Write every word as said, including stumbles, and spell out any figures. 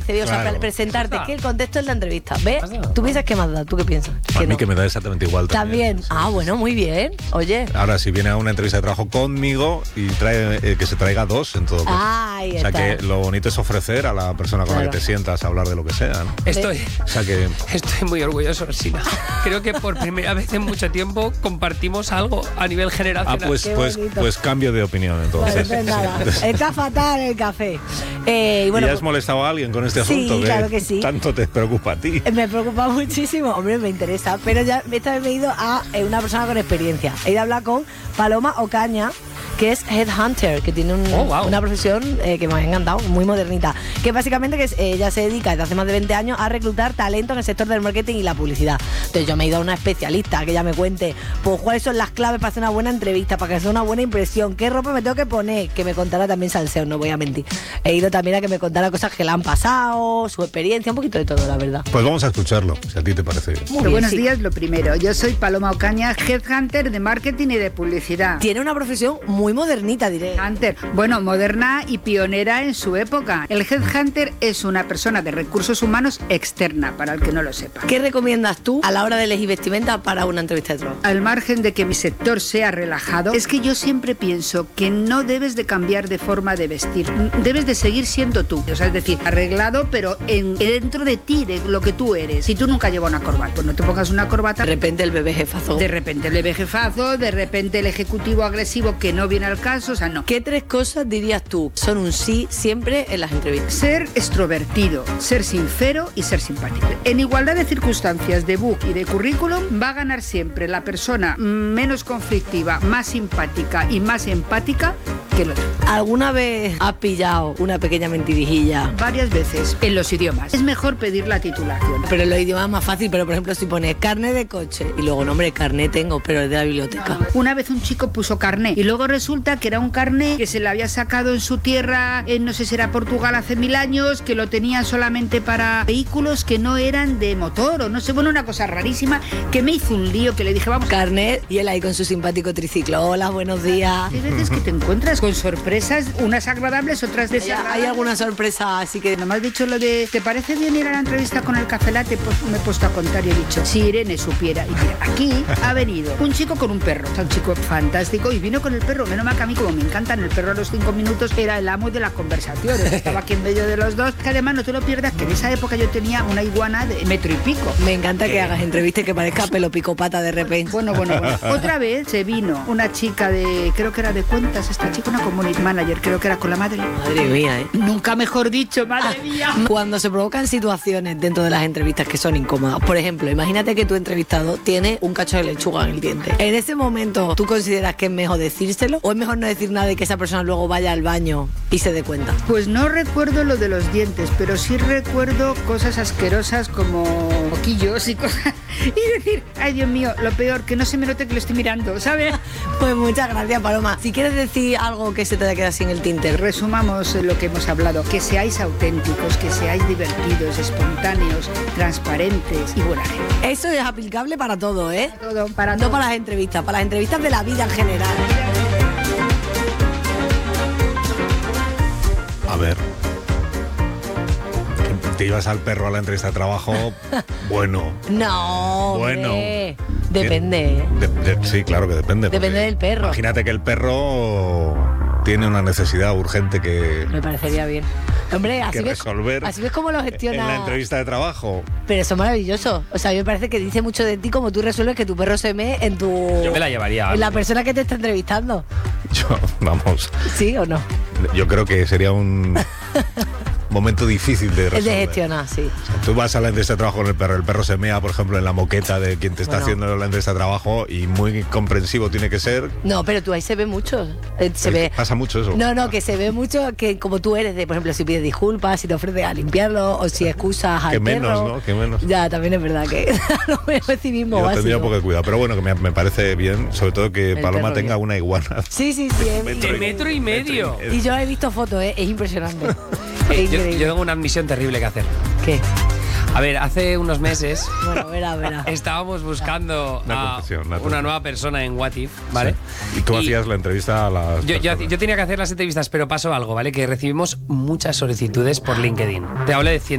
bien. O sea, Claro. presentarte, Anda. que el contexto es la entrevista. ¿Ves? Anda. ¿Tú piensas que más da? ¿Tú qué piensas? A Que mí no. que me da exactamente igual también. También. Ah, bueno, muy bien. Oye. Ahora, si viene a una entrevista de trabajo conmigo y trae eh, que se traiga dos en todo caso. Ahí O sea está. que lo bonito es ofrecer a la persona con la Claro. que te sientas a hablar de lo que sea, ¿no? Estoy, O sea que estoy muy orgulloso, Sina. Creo que por primera vez en mucho tiempo compartimos algo a nivel ah, generacional. pues, Qué pues, bonito. pues cambio de opinión Bueno, entonces. entonces nada. Está fatal el café. Eh, y bueno, ¿Y has pues, molestado a alguien con este Sí, asunto? claro que sí. ¿Tanto te preocupa a ti? me preocupa muchísimo. Hombre, me interesa. Pero ya esta vez me he ido a eh, una persona con experiencia. He ido a hablar con Paloma Ocaña, que es Headhunter, que tiene un- Oh, wow. una profesión eh, que me ha encantado, muy modernita. Que básicamente que es, eh, ella se dedica desde hace más de veinte años a reclutar talento en el sector del marketing y la publicidad. Entonces yo me he ido a una especialista que ella me cuente pues cuáles son las claves para hacer una buena entrevista, para que sea una buena impresión, qué ropa me tengo que poner, que me contara también salseo, no voy a mentir. He ido también a que me contara cosas que le han pasado, su experiencia, un poquito de todo, la verdad. Pues vamos a escucharlo, si a ti te parece bien. Muy Pero bien, buenos sí. días, lo primero. Yo soy Paloma Ocaña, Headhunter de marketing y de publicidad. Tiene una profesión muy modernita, diré. Hunter, bueno, moderna y pionera en su época. El Headhunter es una persona de recursos humanos externa, para el que no lo sepa. ¿Qué recomiendas tú a la hora de elegir vestimenta para una entrevista de trabajo? Al margen de que mi sector sea relajado, es que yo siempre pienso que no debes de cambiar de forma de vestir. Debes de seguir siendo tú. O sea, es decir, arreglado, pero en, dentro de ti, de lo que tú eres. Si tú nunca llevas una corbata, pues no te pongas una corbata. De repente el bebé jefazo. De repente el bebé jefazo, de repente el ejecutivo agresivo que no viene al caso, o sea, no. ¿Qué tres cosas dirías tú son un sí siempre en las entrevistas? Ser extrovertido, ser sincero y ser simpático. En igualdad de circunstancias, de book y de currículum, va a ganar siempre la persona menos conflictiva, más simpática y más empática que el otro. ¿Alguna vez has pillado una pequeña mentirijilla? Varias veces en los idiomas. Es mejor pedir la titulación. Pero en los idiomas es más fácil, pero por ejemplo si pones carnet de coche y luego, no hombre, carnet tengo, pero es de la biblioteca. Una vez un chico puso carné y luego resulta que era un carné que se le había sacado en su tierra, en no sé si era Portugal hace mil años, que lo tenían solamente para vehículos que no eran de motor o no sé, bueno, una cosa rarísima que me hizo un lío que le dije, vamos, Carnet y él ahí con su simpático triciclo. Hola, buenos días. hay veces que te encuentras con sorpresas, unas agradables, otras ¿Hay, desagradables. hay alguna sorpresa así que No me has dicho lo de, ¿te parece bien ir a la entrevista con el Café Latte? Pues me he puesto a contar y he dicho, si Irene supiera. Y mira, aquí ha venido un chico con un perro, o sea, un chico fantástico, y vino con el perro. Menos mal que a mí, como me encantan, el perro a los cinco minutos era el amo de la conversación. Estaba aquí en medio de los dos. Que además no te lo pierdas, que en esa época yo tenía una iguana de metro y pico. me encanta que hagas entrevistas que parezca pelo picopata de repente? Bueno, bueno, bueno. Otra vez se vino una chica de, creo que era de cuentas, esta chica, una community manager, creo que era con la madre. Madre mía, ¿eh? Nunca mejor dicho, madre mía. Cuando se provocan situaciones dentro de las entrevistas que son incómodas, por ejemplo, imagínate que tu entrevistado tiene un cacho de lechuga en el diente. En ese momento, ¿tú consideras que es mejor decírselo o es mejor no decir nada y que esa persona luego vaya al baño y se dé cuenta? Pues no recuerdo lo de los dientes, pero sí recuerdo cosas asquerosas como moquillos y cosas. Y decir, ay Dios mío, lo peor, que no se me note que lo estoy mirando, ¿sabes? Pues muchas gracias, Paloma. Si quieres decir algo que se te haya quedado sin el tinte. Resumamos lo que hemos hablado, que seáis auténticos, que seáis divertidos, espontáneos, transparentes y buena gente. Eso es aplicable para todo, ¿eh? Todo, para No todo. para las entrevistas, para las entrevistas de la vida en general. A ver. Que te ibas al perro a la entrevista de trabajo, bueno. No, Bueno. hombre. Depende, ¿eh? De- de- sí, claro que depende. Depende porque del perro. Imagínate que el perro tiene una necesidad urgente que, Me parecería bien. Hombre, así que ves, resolver así ves cómo lo en la gestiona. entrevista de trabajo. Pero eso es maravilloso. O sea, a mí me parece que dice mucho de ti como tú resuelves que tu perro se mee en tu... Yo me la llevaría. en la persona que te está entrevistando. Yo, vamos, ¿Sí o no? yo creo que sería un momento difícil de Es resolver. de gestionar, sí. Tú vas a la entrevista de trabajo con el perro, el perro se mea, por ejemplo, en la moqueta de quien te está Bueno. haciendo la entrevista de trabajo y muy comprensivo tiene que ser. No, pero tú ahí se ve mucho. Eh, Se Es ve... que pasa mucho eso. No, no, que se ve mucho que como tú eres, de, por ejemplo, si pides disculpas, si te ofreces a limpiarlo o si excusas al Que menos, perro. ¿no? Que menos. Ya, también es verdad que lo veo es civismo Yo básico. tendría un poco de cuidado, pero bueno, que me, me parece bien, sobre todo que El Paloma perro tenga bien. una iguana. Sí, sí, sí. es- Metro De metro y medio. Y yo he visto fotos, ¿eh? Es impresionante. Es Yo, increíble. yo tengo una admisión terrible que hacer. ¿Qué? A ver, hace unos meses Bueno, verá, verá. estábamos buscando Una a confesión, una una confesión. nueva persona en What If, ¿vale? Sí. Y tú hacías la entrevista a las Yo, yo, personas. yo tenía que hacer las entrevistas, pero pasó algo, ¿vale? Que recibimos muchas solicitudes por LinkedIn. Te hablo de cien